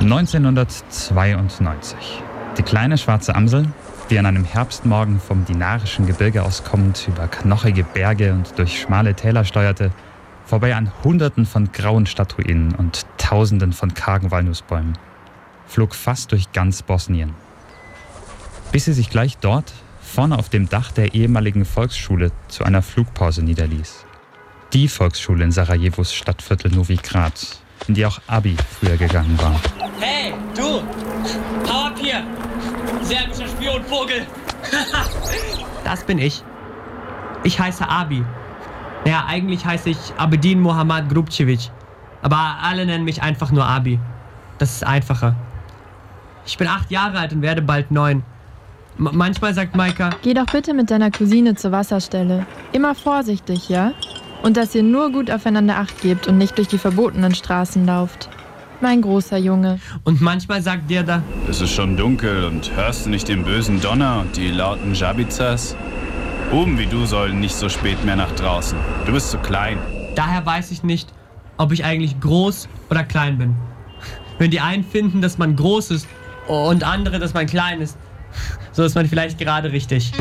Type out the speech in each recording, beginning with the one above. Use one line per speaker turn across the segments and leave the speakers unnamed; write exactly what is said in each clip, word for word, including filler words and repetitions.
neunzehnhundertzweiundneunzig. Die kleine schwarze Amsel, die an einem Herbstmorgen vom dinarischen Gebirge aus kommend über knochige Berge und durch schmale Täler steuerte, vorbei an Hunderten von grauen Statuinen und Tausenden von kargen Walnussbäumen, flog fast durch ganz Bosnien. Bis sie sich gleich dort, vorne auf dem Dach der ehemaligen Volksschule, zu einer Flugpause niederließ. Die Volksschule in Sarajevos Stadtviertel Novi Grad, in die auch Abi früher gegangen war.
Hey, du! Hau ab hier! Serbischer Spionvogel!
Das bin ich. Ich heiße Abi. Naja, eigentlich heiße ich Abedin Mohammad Grubcevic. Aber alle nennen mich einfach nur Abi. Das ist einfacher. Ich bin acht Jahre alt und werde bald neun. M- manchmal sagt Maika...
Geh doch bitte mit deiner Cousine zur Wasserstelle. Immer vorsichtig, ja? Und dass ihr nur gut aufeinander Acht gebt und nicht durch die verbotenen Straßen lauft. Mein großer Junge.
Und manchmal sagt der da...
Es ist schon dunkel und hörst du nicht den bösen Donner und die lauten Jabizas? Buben wie du sollen nicht so spät mehr nach draußen. Du bist zu klein.
Daher weiß ich nicht, ob ich eigentlich groß oder klein bin. Wenn die einen finden, dass man groß ist und andere, dass man klein ist, so ist man vielleicht gerade richtig.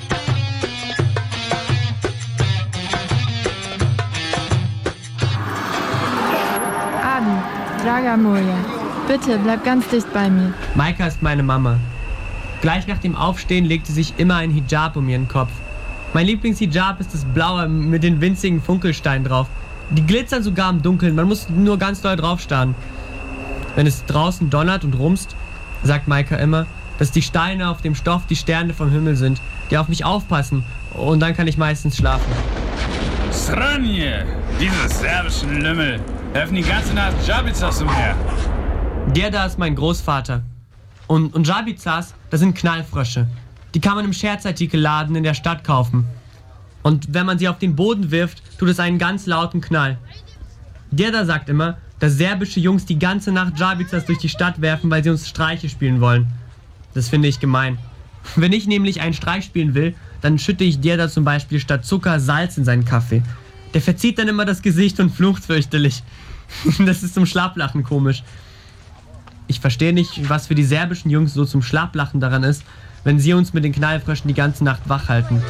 Abi, Draga Moja, bitte bleib ganz dicht bei mir.
Maika ist meine Mama. Gleich nach dem Aufstehen legt sie sich immer ein Hijab um ihren Kopf. Mein Lieblingshijab ist das blaue mit den winzigen Funkelsteinen drauf. Die glitzern sogar im Dunkeln, man muss nur ganz doll draufstarren. Wenn es draußen donnert und rumst, sagt Maika immer, dass die Steine auf dem Stoff die Sterne vom Himmel sind, die auf mich aufpassen. Und dann kann ich meistens schlafen.
Sranje, diese serbischen Lümmel, helfen die ganze Nacht Jabizas umher.
Der da ist mein Großvater. Und, und Jabizas, das sind Knallfrösche. Die kann man im Scherzartikelladen in der Stadt kaufen. Und wenn man sie auf den Boden wirft, tut es einen ganz lauten Knall. Der da sagt immer, dass serbische Jungs die ganze Nacht Jabizas durch die Stadt werfen, weil sie uns Streiche spielen wollen. Das finde ich gemein. Wenn ich nämlich einen Streich spielen will, dann schütte ich der da zum Beispiel statt Zucker Salz in seinen Kaffee. Der verzieht dann immer das Gesicht und flucht fürchterlich. Das ist zum Schlapplachen komisch. Ich verstehe nicht, was für die serbischen Jungs so zum Schlapplachen daran ist, wenn sie uns mit den Knallfröschen die ganze Nacht wach halten.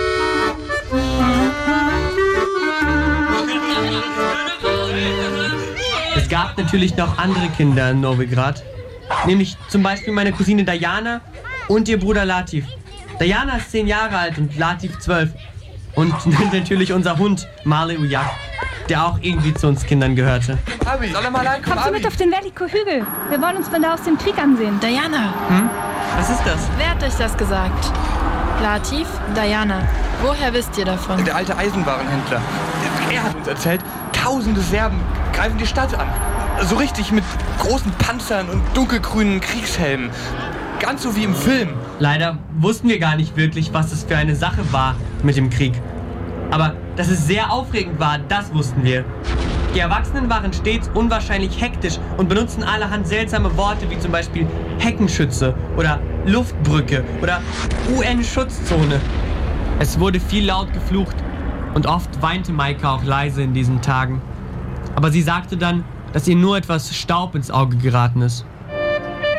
Es gab natürlich noch andere Kinder in Novigrad, nämlich zum Beispiel meine Cousine Diana und ihr Bruder Latif. Diana ist zehn Jahre alt und Latif zwölf. Und natürlich unser Hund Marley Ujak, der auch irgendwie zu uns Kindern gehörte.
Abi, soll er mal reinkommen?
Kommst du mit auf den Veliko-Hügel? Wir wollen uns von da aus den Krieg ansehen.
Diana,
Hm? Was ist das?
wer hat euch das gesagt? Latif, Diana, woher wisst ihr davon?
Der alte Eisenwarenhändler. Er hat uns erzählt, tausende Serben greifen die Stadt an. So richtig mit großen Panzern und dunkelgrünen Kriegshelmen. Ganz so wie im Film.
Leider wussten wir gar nicht wirklich, was es für eine Sache war mit dem Krieg. Aber dass es sehr aufregend war, das wussten wir. Die Erwachsenen waren stets unwahrscheinlich hektisch und benutzten allerhand seltsame Worte wie zum Beispiel Heckenschütze oder Luftbrücke oder U N-Schutzzone. Es wurde viel laut geflucht und oft weinte Maika auch leise in diesen Tagen. Aber sie sagte dann, dass ihr nur etwas Staub ins Auge geraten ist.